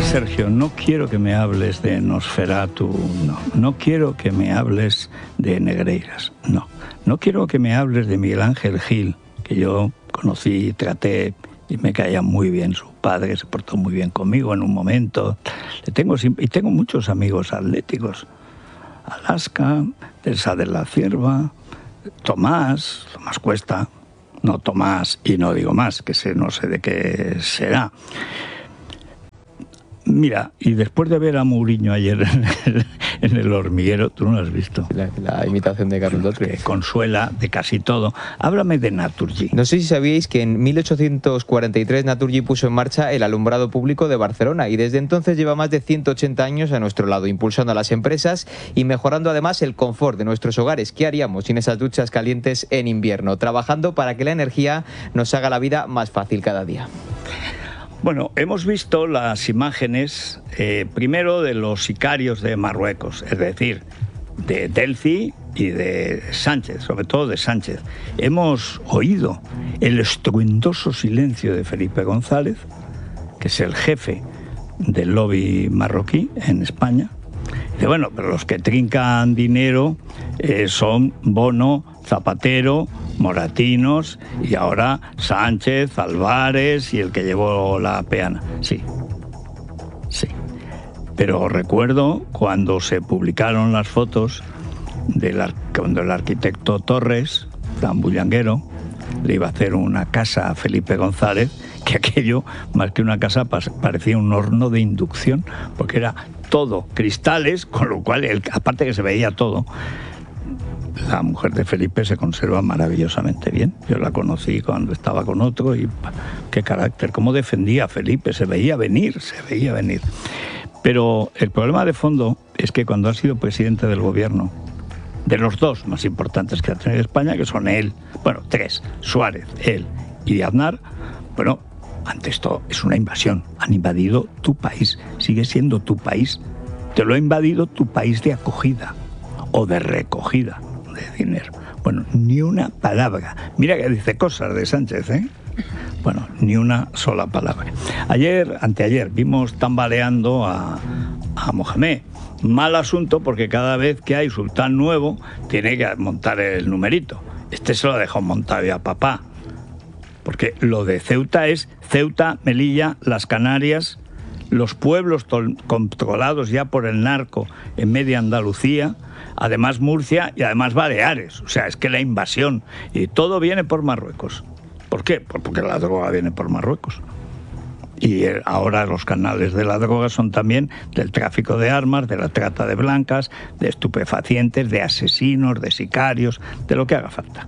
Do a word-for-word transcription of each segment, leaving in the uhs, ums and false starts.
Sergio, no quiero que me hables de Nosferatu, no. No quiero que me hables de Negreiras, no. No quiero que me hables de Miguel Ángel Gil, que yo conocí, traté y me caía muy bien. Su padre se portó muy bien conmigo en un momento. Le tengo, y tengo muchos amigos atléticos. Alaska, Teresa de la Cierva, Tomás, Tomás Cuesta, no Tomás y no digo más, que sé, no sé de qué será. Mira, y después de ver a Mourinho ayer en el, en el Hormiguero, tú no lo has visto. La, la imitación de Carlos Lotri. Que consuela de casi todo. Háblame de Naturgy. No sé si sabíais que en mil ochocientos cuarenta y tres Naturgy puso en marcha el alumbrado público de Barcelona y desde entonces lleva más de ciento ochenta años a nuestro lado, impulsando a las empresas y mejorando además el confort de nuestros hogares. ¿Qué haríamos sin esas duchas calientes en invierno? Trabajando para que la energía nos haga la vida más fácil cada día. Bueno, hemos visto las imágenes, eh, primero de los sicarios de Marruecos, es decir, de Delci y de Sánchez, sobre todo de Sánchez. Hemos oído el estruendoso silencio de Felipe González, que es el jefe del lobby marroquí en España. Y bueno, pero los que trincan dinero eh, son Bono, Zapatero, Moratinos y ahora Sánchez, Álvarez y el que llevó la peana. Sí, sí. Pero recuerdo cuando se publicaron las fotos del cuando el arquitecto Torres, tan bullanguero, le iba a hacer una casa a Felipe González, que aquello, más que una casa, parecía un horno de inducción, porque era todo cristales, con lo cual, el, aparte que se veía todo. La mujer de Felipe se conserva maravillosamente bien. Yo la conocí cuando estaba con otro y qué carácter, cómo defendía a Felipe, se veía venir, se veía venir. Pero el problema de fondo es que cuando ha sido presidente del gobierno, de los dos más importantes que ha tenido España, que son él, bueno, tres, Suárez, él y Aznar, bueno, ante esto es una invasión. Han invadido tu país, sigue siendo tu país. Te lo ha invadido tu país de acogida o de recogida de dinero. Bueno, ni una palabra. Mira que dice cosas de Sánchez, ¿eh? Bueno, ni una sola palabra. Ayer, anteayer, vimos tambaleando a, a Mohamed. Mal asunto porque cada vez que hay sultán nuevo tiene que montar el numerito. Este se lo dejó montado ya papá. Porque lo de Ceuta es Ceuta, Melilla, las Canarias, los pueblos controlados ya por el narco en media Andalucía, además Murcia y además Baleares. O sea, es que la invasión y todo viene por Marruecos. ¿Por qué? Pues porque la droga viene por Marruecos. Y ahora los canales de la droga son también del tráfico de armas, de la trata de blancas, de estupefacientes, de asesinos, de sicarios, de lo que haga falta.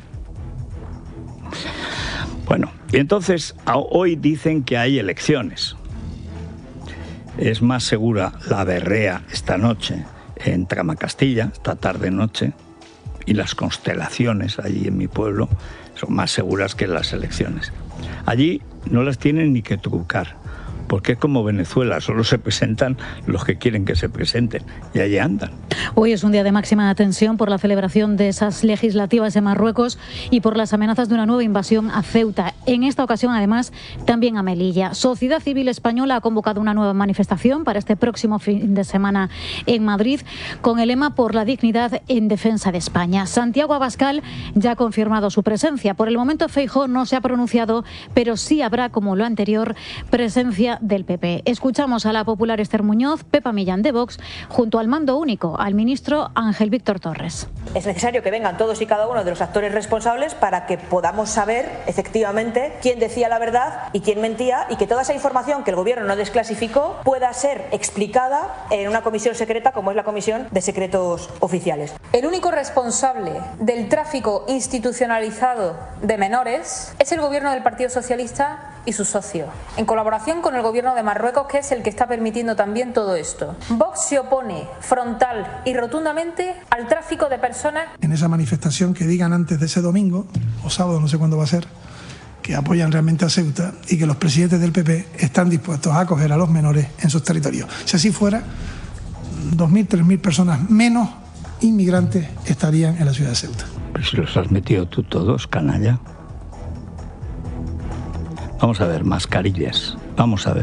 Bueno, y entonces hoy dicen que hay elecciones. Es más segura la berrea esta noche en Tramacastilla, esta tarde-noche, y las constelaciones allí en mi pueblo son más seguras que las elecciones. Allí no las tienen ni que trucar, porque es como Venezuela, solo se presentan los que quieren que se presenten, y allí andan. Hoy es un día de máxima tensión por la celebración de esas legislativas en Marruecos y por las amenazas de una nueva invasión a Ceuta. En esta ocasión, además, también a Melilla. Sociedad Civil Española ha convocado una nueva manifestación para este próximo fin de semana en Madrid, con el lema Por la dignidad en defensa de España. Santiago Abascal ya ha confirmado su presencia. Por el momento, Feijóo no se ha pronunciado, pero sí habrá, como lo anterior, presencia del P P. Escuchamos a la popular Esther Muñoz, Pepa Millán de Vox, junto al mando único, al ministro Ángel Víctor Torres. Es necesario que vengan todos y cada uno de los actores responsables para que podamos saber efectivamente quién decía la verdad y quién mentía, y que toda esa información que el gobierno no desclasificó pueda ser explicada en una comisión secreta como es la Comisión de Secretos Oficiales. El único responsable del tráfico institucionalizado de menores es el gobierno del Partido Socialista y su socio, en colaboración con el gobierno de Marruecos, que es el que está permitiendo también todo esto. Vox se opone frontal y rotundamente al tráfico de personas. En esa manifestación que digan antes de ese domingo, o sábado, no sé cuándo va a ser, que apoyan realmente a Ceuta y que los presidentes del P P están dispuestos a acoger a los menores en sus territorios. Si así fuera, dos mil, tres mil personas menos inmigrantes estarían en la ciudad de Ceuta. Pero si los has metido tú todos, canalla. Vamos a ver, mascarillas. Vamos a ver,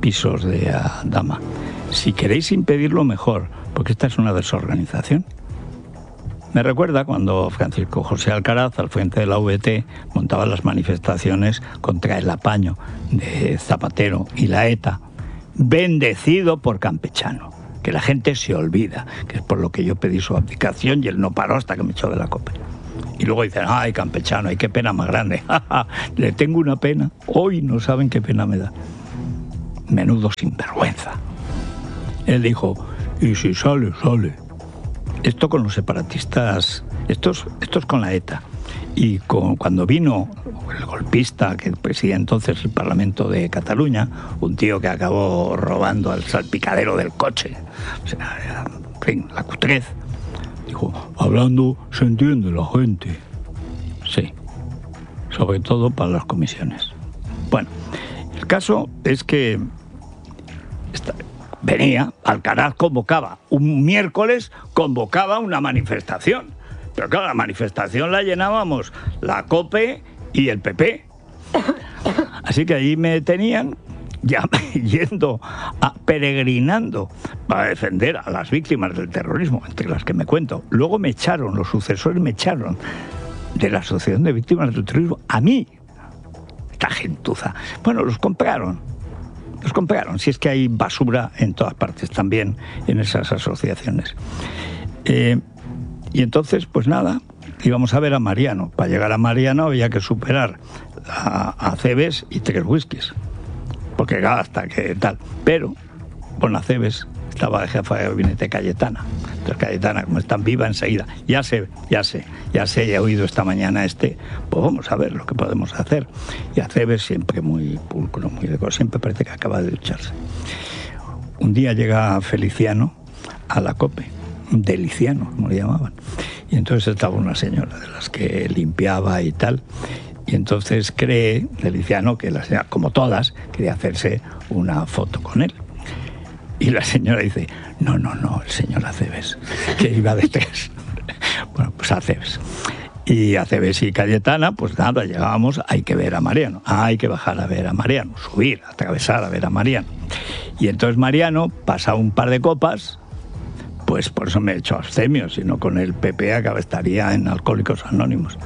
pisos de Dama. Si queréis impedirlo, mejor, porque esta es una desorganización. Me recuerda cuando Francisco José Alcaraz, al frente de la V T, montaba las manifestaciones contra el apaño de Zapatero y la ETA, bendecido por Campechano, que la gente se olvida, que es por lo que yo pedí su abdicación y él no paró hasta que me echó de la COPE. Y luego dicen, ay, Campechano, ay, qué pena más grande. Le tengo una pena. Hoy no saben qué pena me da. Menudo sinvergüenza. Él dijo, y si sale, sale. Esto con los separatistas, estos, estos con la ETA. Y con, cuando vino el golpista que presidía entonces el Parlamento de Cataluña, un tío que acabó robando al salpicadero del coche, o sea, en fin, la cutrez, dijo, hablando se entiende la gente. Sí, sobre todo para las comisiones. Bueno, el caso es que esta, venía, Alcaraz convocaba, un miércoles convocaba una manifestación. Pero claro, la manifestación la llenábamos la COPE y el P P. Así que allí me tenían ya yendo, a, peregrinando para defender a las víctimas del terrorismo, entre las que me cuento. Luego me echaron, los sucesores me echaron de la Asociación de Víctimas del Terrorismo a mí. Esta gentuza. Bueno, los compraron. Los compraron. Si es que hay basura en todas partes también en esas asociaciones. Eh... Y entonces, pues nada, íbamos a ver a Mariano. Para llegar a Mariano había que superar a, a Cebes y tres whiskies. Porque hasta que tal. Pero, bueno, Cebes estaba de jefa de gabinete Cayetana. Entonces Cayetana, como es tan viva enseguida, ya sé, ya sé, ya sé, ya he oído esta mañana este, pues vamos a ver lo que podemos hacer. Y a Cebes siempre muy pulcro, muy de cosas, siempre parece que acaba de ducharse. Un día llega Feliciano a la COPE. Deliciano, como le llamaban. Y entonces estaba una señora de las que limpiaba y tal. Y entonces cree, Deliciano, que la señora, como todas, quería hacerse una foto con él. Y la señora dice, no, no, no, el señor Acebes, que iba detrás. Bueno, pues Acebes. Y Acebes y Cayetana, pues nada, llegábamos, hay que ver a Mariano. Hay que bajar a ver a Mariano, subir, atravesar a ver a Mariano. Y entonces Mariano pasa un par de copas. Pues por eso me he hecho abstemio, si no con el P P acá estaría en Alcohólicos Anónimos.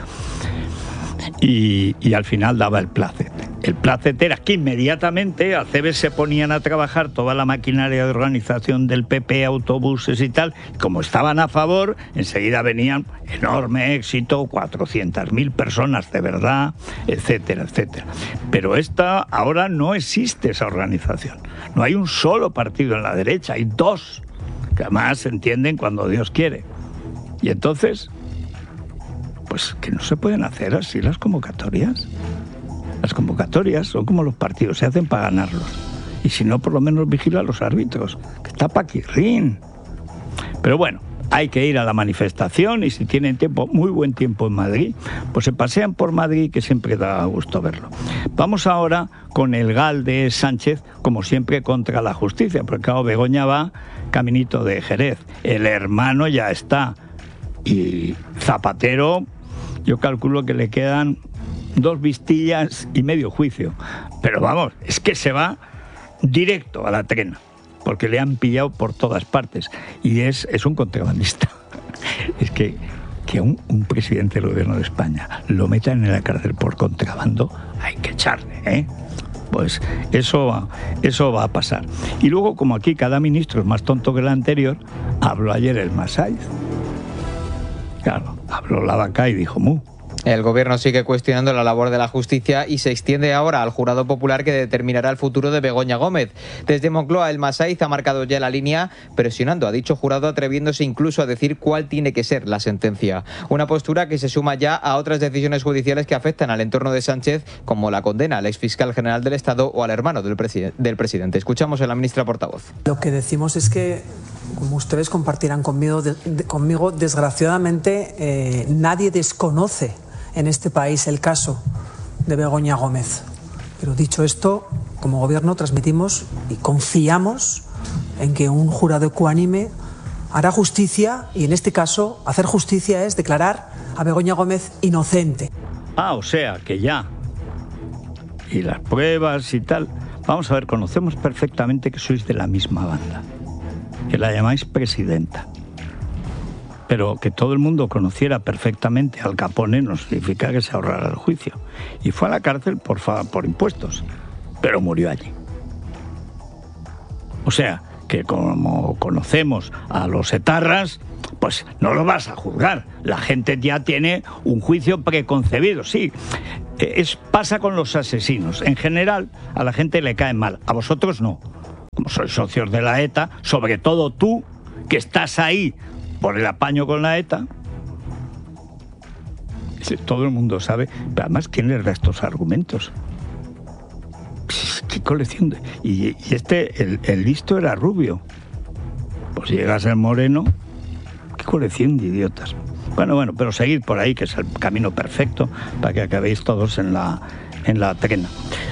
Y, y al final daba el plácet. El plácet era que inmediatamente Acebes se ponían a trabajar toda la maquinaria de organización del P P, autobuses y tal. Como estaban a favor, enseguida venían enorme éxito, cuatrocientas mil personas de verdad, etcétera, etcétera. Pero esta, ahora no existe esa organización. No hay un solo partido en la derecha, hay dos. Que además se entienden cuando Dios quiere. Y entonces, pues que no se pueden hacer así las convocatorias. Las convocatorias son como los partidos, se hacen para ganarlos. Y si no, por lo menos vigila a los árbitros, que está paquirrín. Pero bueno, hay que ir a la manifestación y si tienen tiempo, muy buen tiempo en Madrid, pues se pasean por Madrid, que siempre da gusto verlo. Vamos ahora con el gal de Sánchez, como siempre, contra la justicia, porque claro, Begoña va caminito de Jerez, el hermano ya está, y Zapatero, yo calculo que le quedan dos vistillas y medio juicio, pero vamos, es que se va directo a la trena, porque le han pillado por todas partes, y es, es un contrabandista. Es que, que un, un presidente del gobierno de España lo metan en la cárcel por contrabando, hay que echarle, ¿eh? Pues eso, eso va a pasar. Y luego, como aquí cada ministro es más tonto que el anterior, habló ayer el Massáiz. Claro, habló la vaca y dijo mu. El gobierno sigue cuestionando la labor de la justicia y se extiende ahora al jurado popular que determinará el futuro de Begoña Gómez. Desde Moncloa, el Massáiz ha marcado ya la línea, presionando a dicho jurado, atreviéndose incluso a decir cuál tiene que ser la sentencia. Una postura que se suma ya a otras decisiones judiciales que afectan al entorno de Sánchez, como la condena al exfiscal general del Estado o al hermano del, preside- del presidente. Escuchamos a la ministra portavoz. Lo que decimos es que, como ustedes compartirán conmigo, de, de, conmigo desgraciadamente eh, nadie desconoce en este país el caso de Begoña Gómez. Pero dicho esto, como gobierno transmitimos y confiamos en que un jurado ecuánime hará justicia, y en este caso hacer justicia es declarar a Begoña Gómez inocente. Ah, o sea, que ya. Y las pruebas y tal. Vamos a ver, conocemos perfectamente que sois de la misma banda, que la llamáis presidenta. Pero que todo el mundo conociera perfectamente al Capone no significa que se ahorrara el juicio. Y fue a la cárcel por, por impuestos, pero murió allí. O sea, que como conocemos a los etarras, pues no lo vas a juzgar. La gente ya tiene un juicio preconcebido, sí. Es, pasa con los asesinos. En general, a la gente le caen mal. A vosotros no. Como sois socios de la ETA, sobre todo tú, que estás ahí por el apaño con la ETA, todo el mundo sabe, pero además, ¿quién les da estos argumentos? ¿Qué colección de...? Y, y este, el, el listo era rubio. Pues llegas al moreno, qué colección de idiotas. Bueno, bueno, pero seguid por ahí, que es el camino perfecto para que acabéis todos en la, en la trena.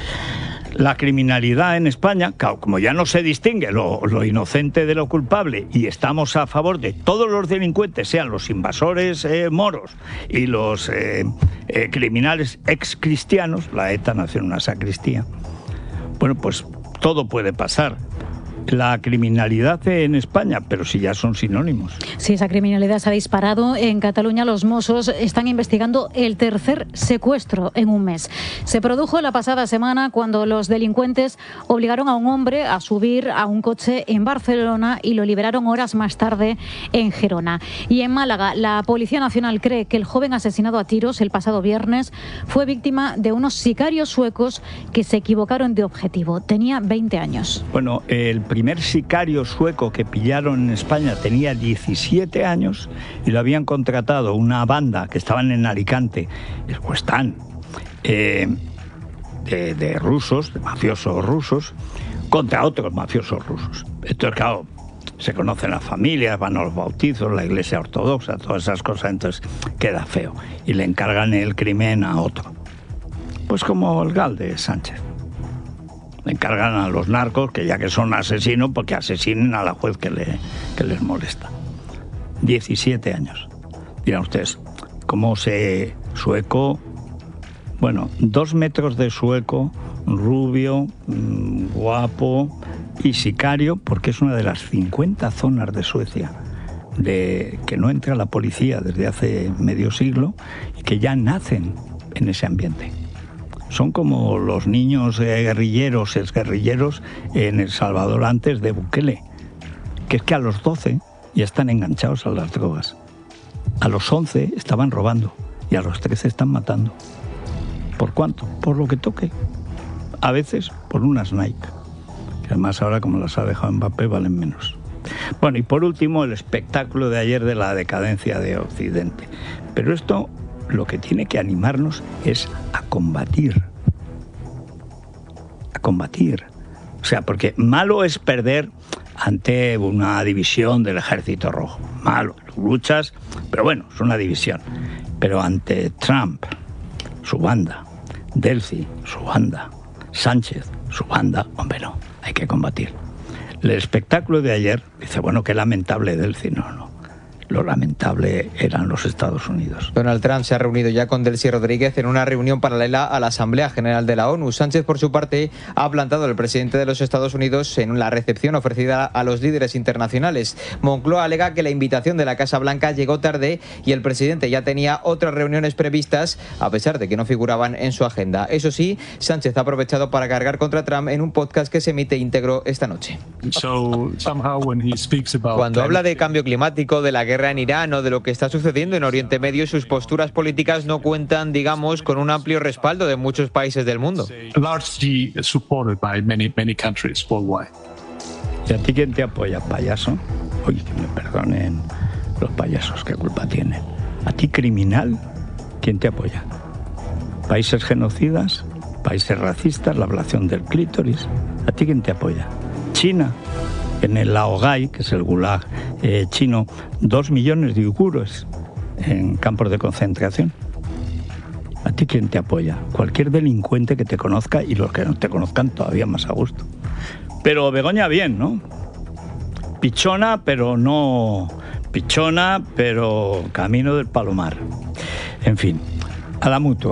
La criminalidad en España, como ya no se distingue lo, lo inocente de lo culpable y estamos a favor de todos los delincuentes, sean los invasores eh, moros y los eh, eh, criminales excristianos, la ETA nació en una sacristía, bueno, pues todo puede pasar. La criminalidad en España, pero si ya son sinónimos. Sí, esa criminalidad se ha disparado. En Cataluña los Mossos están investigando el tercer secuestro en un mes. Se produjo la pasada semana cuando los delincuentes obligaron a un hombre a subir a un coche en Barcelona y lo liberaron horas más tarde en Gerona. Y en Málaga, la Policía Nacional cree que el joven asesinado a tiros el pasado viernes fue víctima de unos sicarios suecos que se equivocaron de objetivo. Tenía veinte años. Bueno, el El primer sicario sueco que pillaron en España tenía diecisiete años y lo habían contratado una banda que estaban en Alicante, o están, eh, de, de rusos, de mafiosos rusos, contra otros mafiosos rusos. Entonces, claro, se conocen las familias, van a los bautizos, la iglesia ortodoxa, todas esas cosas, entonces queda feo. Y le encargan el crimen a otro. Pues como el Gal de Sánchez. Le encargan a los narcos, que ya que son asesinos, porque asesinen a la juez que, le, que les molesta. diecisiete años. Dirán ustedes, ¿cómo se sueco? Bueno, dos metros de sueco, rubio, mmm, guapo y sicario, porque es una de las cincuenta zonas de Suecia de que no entra la policía desde hace medio siglo y que ya nacen en ese ambiente. Son como los niños eh, guerrilleros, exguerrilleros en El Salvador antes de Bukele, que es que a los doce ya están enganchados a las drogas. A los once estaban robando y a los trece están matando. ¿Por cuánto? Por lo que toque. A veces por unas Nike, que además ahora, como las ha dejado Mbappé, valen menos. Bueno, y por último, el espectáculo de ayer de la decadencia de Occidente. Pero esto lo que tiene que animarnos es a combatir. A combatir. O sea, porque malo es perder ante una división del Ejército Rojo. Malo, luchas, pero bueno, es una división. Pero ante Trump, su banda, Delcy, su banda, Sánchez, su banda, hombre, no, hay que combatir. El espectáculo de ayer, dice, bueno, qué lamentable Delcy, no, no. Lo lamentable eran los Estados Unidos. Donald Trump se ha reunido ya con Delcy Rodríguez en una reunión paralela a la Asamblea General de la ONU. Sánchez, por su parte, ha plantado al presidente de los Estados Unidos en la recepción ofrecida a los líderes internacionales. Moncloa alega que la invitación de la Casa Blanca llegó tarde y el presidente ya tenía otras reuniones previstas, a pesar de que no figuraban en su agenda. Eso sí, Sánchez ha aprovechado para cargar contra Trump en un podcast que se emite íntegro esta noche. So, somehow when he speaks about Cuando habla de cambio climático, de la guerra en Irán o de lo que está sucediendo en Oriente Medio, sus posturas políticas no cuentan, digamos, con un amplio respaldo de muchos países del mundo. largely supported by many many countries worldwide. ¿Y a ti quién te apoya, payaso? Oye, que me perdonen los payasos, ¿qué culpa tienen? ¿A ti, criminal? ¿Quién te apoya? ¿Países genocidas? ¿Países racistas? ¿La ablación del clítoris? ¿A ti quién te apoya? ¿China? En el Laogai, que es el gulag eh, chino, dos millones de uigures en campos de concentración. ¿A ti quién te apoya? Cualquier delincuente que te conozca y los que no te conozcan todavía más a gusto. Pero Begoña bien, ¿no? Pichona, pero no... Pichona, pero camino del Palomar. En fin, a la mutua.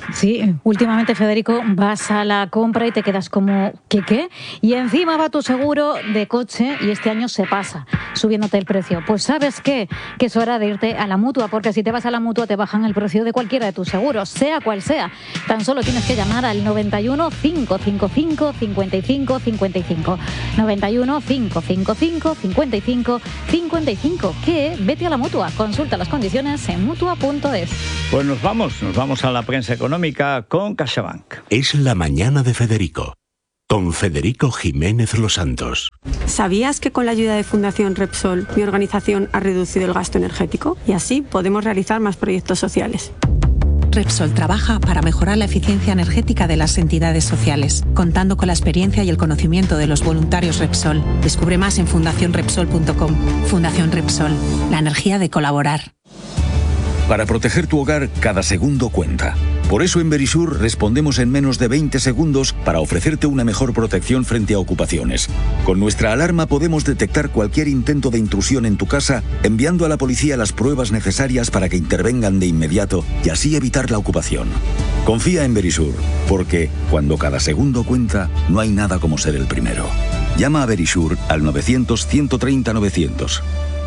Sí, últimamente, Federico, vas a la compra y te quedas como, ¿qué qué? Y encima va tu seguro de coche y este año se pasa, subiéndote el precio. Pues ¿sabes qué? Que es hora de irte a la Mutua, porque si te vas a la Mutua te bajan el precio de cualquiera de tus seguros, sea cual sea. Tan solo tienes que llamar al noventa y uno, cinco cinco cinco, cincuenta y cinco cincuenta y cinco. noventa y uno, cinco cinco cinco, cincuenta y cinco cincuenta y cinco. ¿Qué? Vete a la Mutua. Consulta las condiciones en mutua punto es. Pues nos vamos, nos vamos a la prensa económica con CaixaBank. Es la mañana de Federico, con Federico Jiménez Los Santos. ¿Sabías que con la ayuda de Fundación Repsol mi organización ha reducido el gasto energético? Y así podemos realizar más proyectos sociales. Repsol trabaja para mejorar la eficiencia energética de las entidades sociales, contando con la experiencia y el conocimiento de los voluntarios Repsol. Descubre más en fundación repsol punto com. Fundación Repsol, la energía de colaborar. Para proteger tu hogar, cada segundo cuenta. Por eso en Verisur respondemos en menos de veinte segundos para ofrecerte una mejor protección frente a ocupaciones. Con nuestra alarma podemos detectar cualquier intento de intrusión en tu casa, enviando a la policía las pruebas necesarias para que intervengan de inmediato y así evitar la ocupación. Confía en Verisur, porque cuando cada segundo cuenta, no hay nada como ser el primero. Llama a Verisur al novecientos, ciento treinta, novecientos.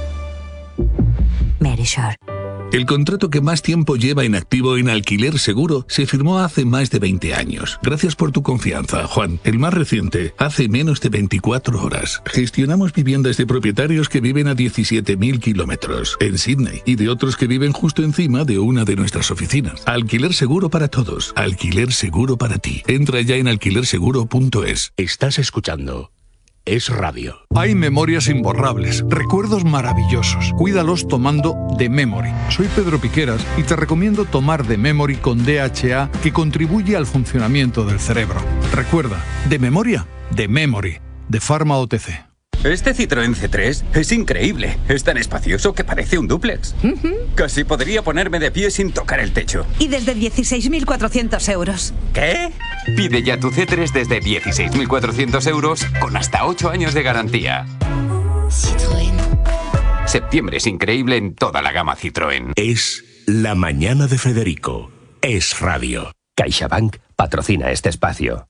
Verisur. El contrato que más tiempo lleva en activo en Alquiler Seguro se firmó hace más de veinte años. Gracias por tu confianza, Juan. El más reciente, hace menos de veinticuatro horas. Gestionamos viviendas de propietarios que viven a diecisiete mil kilómetros en Sydney y de otros que viven justo encima de una de nuestras oficinas. Alquiler Seguro para todos. Alquiler Seguro para ti. Entra ya en alquiler seguro punto es. Estás escuchando Es Radio. Hay memorias imborrables, recuerdos maravillosos. Cuídalos tomando The Memory. Soy Pedro Piqueras y te recomiendo tomar The Memory con D H A, que contribuye al funcionamiento del cerebro. Recuerda, de memoria, The Memory, de Pharma O T C. Este Citroën C tres es increíble. Es tan espacioso que parece un dúplex. Uh-huh. Casi podría ponerme de pie sin tocar el techo. Y desde dieciséis mil cuatrocientos euros. ¿Qué? Pide ya tu C tres desde dieciséis mil cuatrocientos euros con hasta ocho años de garantía. Citroën. Septiembre es increíble en toda la gama Citroën. Es la mañana de Federico. Es Radio. CaixaBank patrocina este espacio.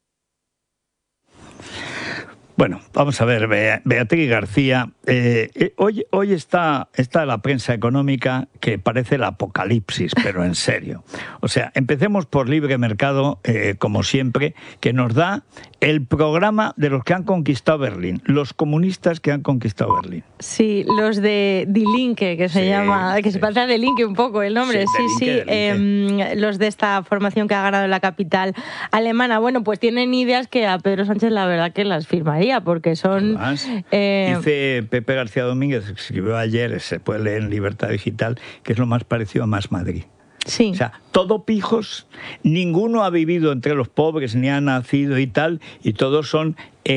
Bueno, vamos a ver, Beatriz García, eh, hoy, hoy está, está la prensa económica que parece el apocalipsis, pero en serio. O sea, empecemos por Libre Mercado, eh, como siempre, que nos da el programa de los que han conquistado Berlín, los comunistas que han conquistado Berlín. Sí, los de Die Linke, que se sí, llama, que sí. se parece a Die Linke un poco el nombre, sí, sí, sí eh, los de esta formación que ha ganado en la capital alemana. Bueno, pues tienen ideas que a Pedro Sánchez la verdad que las firmaría, porque son... Además, eh... dice Pepe García Domínguez, que escribió ayer, se puede leer en Libertad Digital, que es lo más parecido a Más Madrid. Sí. O sea, todo pijos, ninguno ha vivido entre los pobres, ni ha nacido y tal, y todos son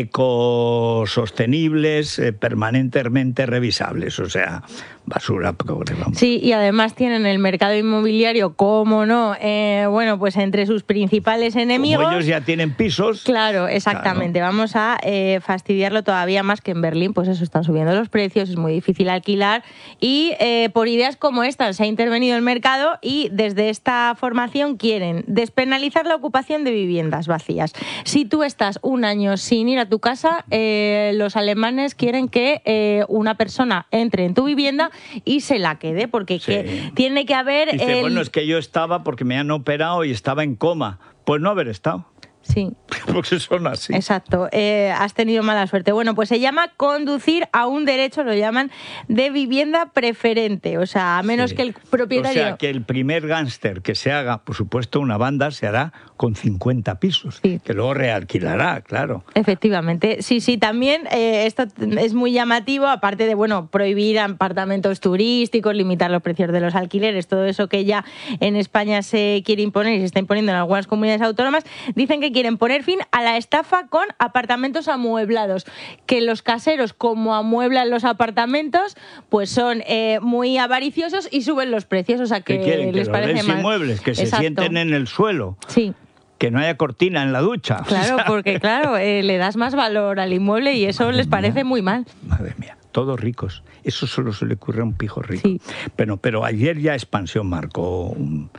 ecosostenibles, eh, permanentemente revisables, o sea, basura progre. Sí, y además tienen el mercado inmobiliario, cómo no, eh, bueno, pues entre sus principales enemigos. Como ellos ya tienen pisos. Claro, exactamente. Claro. Vamos a eh, fastidiarlo todavía más, que en Berlín, pues eso, están subiendo los precios, es muy difícil alquilar, y eh, por ideas como estas se ha intervenido el mercado, y desde esta formación quieren despenalizar la ocupación de viviendas vacías. Si tú estás un año sin ir a tu casa, eh, los alemanes quieren que eh, una persona entre en tu vivienda y se la quede, porque sí. que tiene que haber... Dice, el... bueno, es que yo estaba porque me han operado y estaba en coma. Pues no haber estado. Sí. Porque son así. Exacto. Eh, has tenido mala suerte. Bueno, pues se llama conducir a un derecho, lo llaman, de vivienda preferente. O sea, a menos sí. que el propietario... O sea, que el primer gángster que se haga, por supuesto, una banda, se hará con cincuenta pisos. Sí. Que luego realquilará, claro. Efectivamente. Sí, sí. También eh, esto es muy llamativo, aparte de, bueno, prohibir apartamentos turísticos, limitar los precios de los alquileres, todo eso que ya en España se quiere imponer y se está imponiendo en algunas comunidades autónomas. Dicen que quieren poner fin a la estafa con apartamentos amueblados, que los caseros, como amueblan los apartamentos, pues son eh, muy avariciosos y suben los precios, o sea que quieren, les que parece los mal. Inmuebles, que Exacto. se sienten en el suelo. Sí. Que no haya cortina en la ducha. Claro, o sea... porque claro, eh, le das más valor al inmueble y eso Madre les parece mía. muy mal. Madre mía, todos ricos. Eso solo se le ocurre a un pijo rico. Sí. Pero, pero ayer ya Expansión marcó un...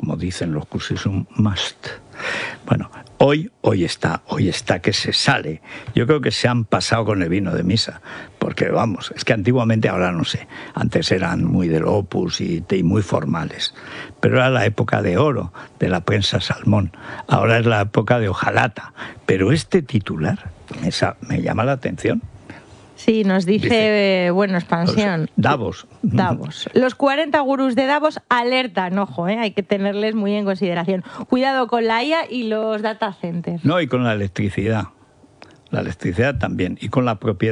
como dicen los cursis, un must. Bueno, hoy, hoy está, hoy está que se sale. Yo creo que se han pasado con el vino de misa, porque vamos, es que antiguamente, ahora no sé, antes eran muy del Opus y, y muy formales, pero era la época de oro de la prensa salmón, ahora es la época de hojalata, pero este titular me, me llama la atención. Sí, nos dice, dice eh, bueno, expansión. Davos. Davos. Los cuarenta gurús de Davos alertan, ojo, eh, hay que tenerles muy en consideración. Cuidado con la I A y los data centers. No, y con la electricidad. La electricidad también, y con la propiedad.